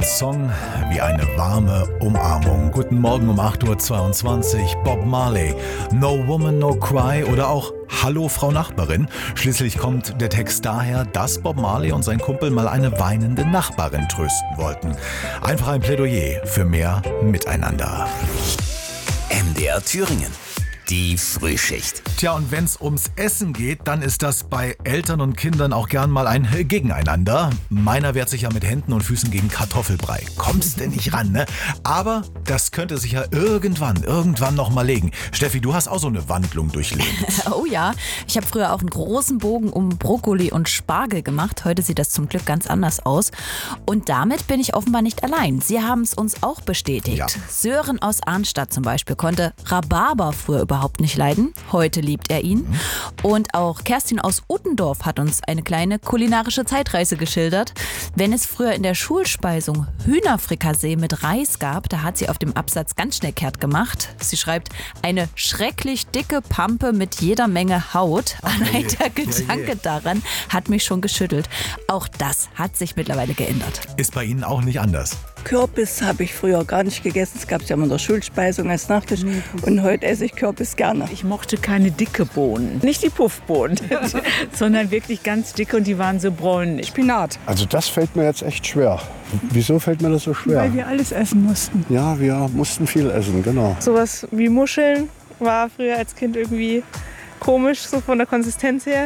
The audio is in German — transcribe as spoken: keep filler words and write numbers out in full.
Ein Song wie eine warme Umarmung. Guten Morgen um acht Uhr zweiundzwanzig. Bob Marley, No Woman, No Cry oder auch Hallo Frau Nachbarin. Schließlich kommt der Text daher, dass Bob Marley und sein Kumpel mal eine weinende Nachbarin trösten wollten. Einfach ein Plädoyer für mehr Miteinander. M D R Thüringen. Die Frühschicht. Tja, und wenn's ums Essen geht, dann ist das bei Eltern und Kindern auch gern mal ein Gegeneinander. Meiner wehrt sich ja mit Händen und Füßen gegen Kartoffelbrei. Kommst du nicht ran, ne? Aber das könnte sich ja irgendwann, irgendwann noch mal legen. Steffi, du hast auch so eine Wandlung durchlebt. Oh ja, ich habe früher auch einen großen Bogen um Brokkoli und Spargel gemacht. Heute sieht das zum Glück ganz anders aus. Und damit bin ich offenbar nicht allein. Sie haben es uns auch bestätigt. Ja. Sören aus Arnstadt zum Beispiel konnte Rhabarber früher überhaupt nicht leiden. Heute liebt er ihn. Mhm. Und auch Kerstin aus Uttendorf hat uns eine kleine kulinarische Zeitreise geschildert. Wenn es früher in der Schulspeisung Hühnerfrikassee mit Reis gab, da hat sie auf dem Absatz ganz schnell kehrt gemacht. Sie schreibt, eine schrecklich dicke Pampe mit jeder Menge Haut. Allein der Gedanke daran hat mich schon geschüttelt. Auch das hat sich mittlerweile geändert. Ist bei Ihnen auch nicht anders? Kürbis habe ich früher gar nicht gegessen. Das gab es ja immer in der Schulspeisung als Nachtisch. Und heute esse ich Kürbis gerne. Ich mochte keine dicke Bohnen. Nicht die Puffbohnen, sondern wirklich ganz dicke und die waren so bräunlich. Spinat. Also das fällt mir jetzt echt schwer. Wieso fällt mir das so schwer? Weil wir alles essen mussten. Ja, wir mussten viel essen, genau. Sowas wie Muscheln war früher als Kind irgendwie komisch, so von der Konsistenz her.